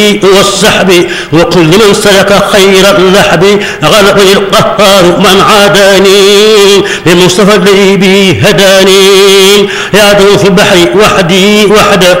والسحب وكل من سلك خير اللحب غلبني القهار من عاداني للمصطفى الذي به هداني يعدو في البحر وحدي وحده